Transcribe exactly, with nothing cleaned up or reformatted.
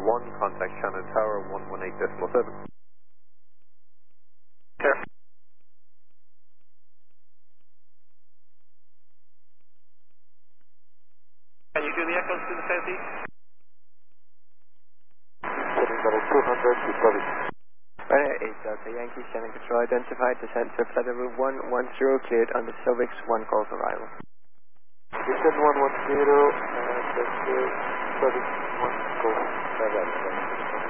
one, contact Shannon Tower one one eight decimal seven. Sure. Can you do the echoes to the southeast? Setting level two hundred, two thirty. Ryanair eight Delta Yankee, Shannon Control identified, descent to flight level one one zero, cleared on the Silvix one call for arrival. Descent one one zero, and this is Silvix one call for arrival.